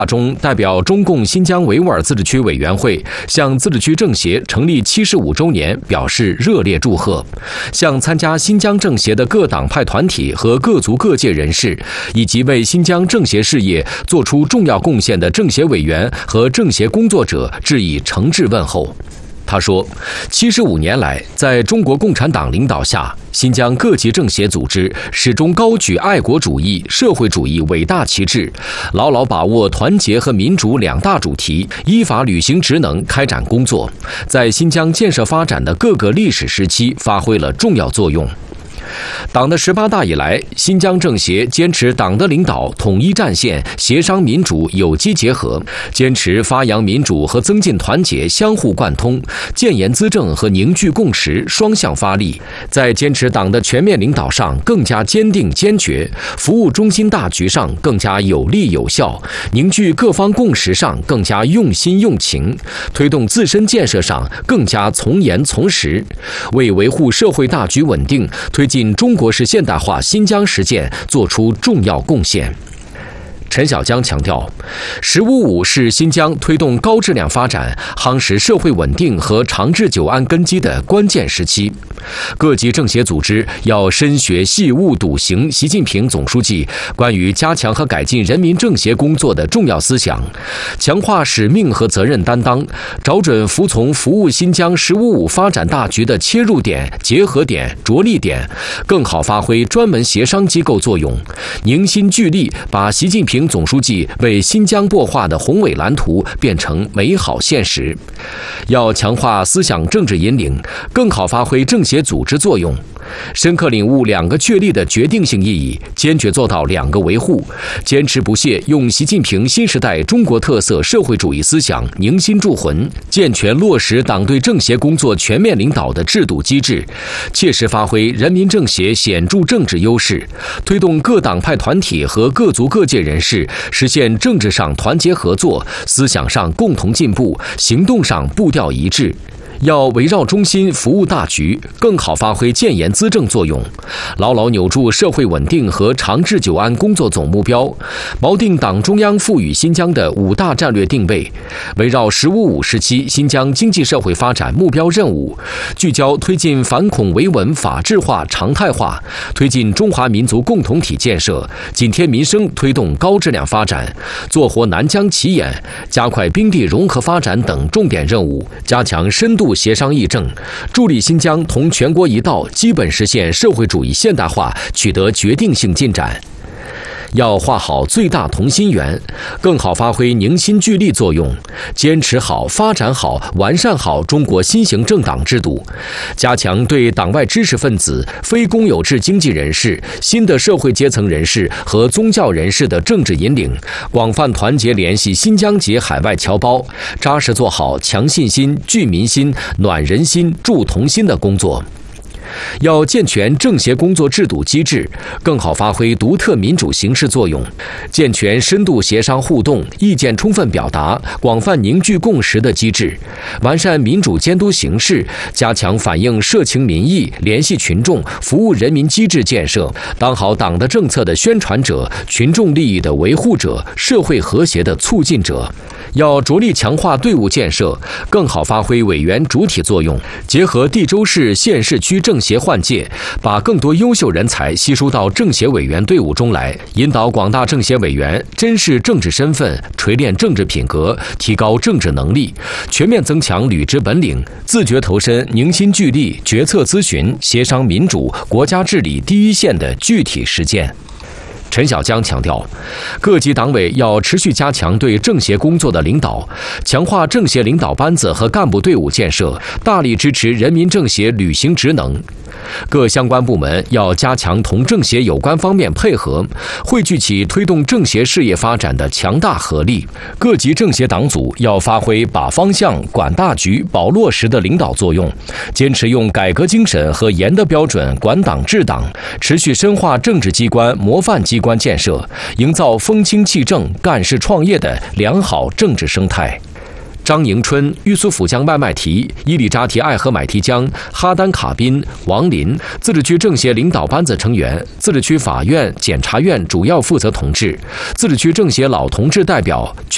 中代表中共新疆维吾尔自治区委员会向自治区政协成立75周年表示热烈祝贺，向参加新疆政协的各党派团体和各族各界人士，以及为新疆政协事业做出重要贡献的政协委员和政协工作者致以诚挚问候。他说，75年来，在中国共产党领导下，新疆各级政协组织始终高举爱国主义、社会主义伟大旗帜，牢牢把握团结和民主两大主题，依法履行职能，开展工作，在新疆建设发展的各个历史时期发挥了重要作用。党的18大以来，新疆政协坚持党的领导统一战线，协商民主有机结合，坚持发扬民主和增进团结相互贯通，建言资政和凝聚共识双向发力，在坚持党的全面领导上更加坚定坚决，服务中心大局上更加有力有效，凝聚各方共识上更加用心用情，推动自身建设上更加从严从实，为维护社会大局稳定，推进中国式现代化新疆实践作出重要贡献。陈小江强调，“15+5”是新疆推动高质量发展、夯实社会稳定和长治久安根基的关键时期。各级政协组织要深学细悟笃行习近平总书记关于加强和改进人民政协工作的重要思想，强化使命和责任担当，找准服务新疆“15+5”发展大局的切入点、结合点、着力点，更好发挥专门协商机构作用，凝心聚力把习近平总书记为新疆擘画的宏伟蓝图变成美好现实。要强化思想政治引领，更好发挥政协组织作用，深刻领悟2个确立的决定性意义，坚决做到2个维护，坚持不懈用习近平新时代中国特色社会主义思想凝心铸魂，健全落实党对政协工作全面领导的制度机制，切实发挥人民政协显著政治优势，推动各党派团体和各族各界人士实现政治上团结合作，思想上共同进步，行动上步调一致。要围绕中心服务大局，更好发挥建言资政作用，牢牢扭住社会稳定和长治久安工作总目标，锚定党中央赋予新疆的5大战略定位，围绕“15+5”时期新疆经济社会发展目标任务，聚焦推进反恐维稳法治化常态化，推进中华民族共同体建设，紧贴民生推动高质量发展，做活南疆起眼，加快冰地融合发展等重点任务，加强深度协商议政，助力新疆同全国一道基本实现社会主义现代化取得决定性进展。要画好最大同心圆，更好发挥凝心聚力作用，坚持好、发展好、完善好中国新型政党制度，加强对党外知识分子、非公有制经济人士、新的社会阶层人士和宗教人士的政治引领，广泛团结联系新疆籍海外侨胞，扎实做好强信心、聚民心、暖人心、助同心的工作。要健全政协工作制度机制，更好发挥独特民主形式作用，健全深度协商互动、意见充分表达、广泛凝聚共识的机制，完善民主监督形式，加强反映社情民意、联系群众、服务人民机制建设，当好党的政策的宣传者、群众利益的维护者、社会和谐的促进者。要着力强化队伍建设，更好发挥委员主体作用，结合地州市、县市区政协换届，把更多优秀人才吸收到政协委员队伍中来，引导广大政协委员珍视政治身份，锤炼政治品格，提高政治能力，全面增强履职本领，自觉投身凝心聚力、决策咨询、协商民主、国家治理第一线的具体实践。陈小江强调，各级党委要持续加强对政协工作的领导，强化政协领导班子和干部队伍建设，大力支持人民政协履行职能。各相关部门要加强同政协有关方面配合，汇聚起推动政协事业发展的强大合力。各级政协党组要发挥把方向、管大局、保落实的领导作用，坚持用改革精神和严的标准管党治党，持续深化政治机关模范机关建设，营造风清气正、干事创业的良好政治生态。张迎春、玉苏府江麦麦提、伊里扎提艾合买提江、哈丹卡宾、王林，自治区政协领导班子成员，自治区法院、检察院主要负责同志，自治区政协老同志代表。